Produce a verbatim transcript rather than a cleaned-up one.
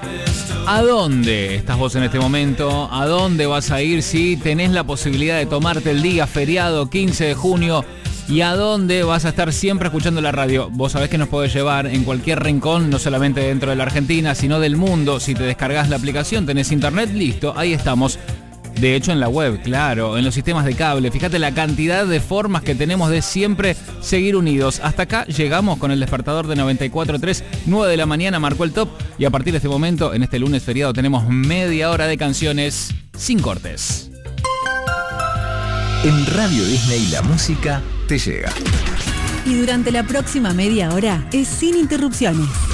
¿A dónde estás vos en este momento? ¿A dónde vas a ir si tenés la posibilidad de tomarte el día feriado quince de junio? ¿Y a dónde vas a estar siempre escuchando la radio? Vos sabés que nos podés llevar en cualquier rincón, no solamente dentro de la Argentina, sino del mundo. Si te descargas la aplicación, tenés internet, listo, ahí estamos. De hecho, en la web, claro, en los sistemas de cable. Fíjate la cantidad de formas que tenemos de siempre seguir unidos. Hasta acá llegamos con el despertador de noventa y cuatro punto tres, nueve de la mañana marcó el top. Y a partir de este momento, en este lunes feriado, tenemos media hora de canciones sin cortes. En Radio Disney la música te llega. Y durante la próxima media hora es sin interrupciones.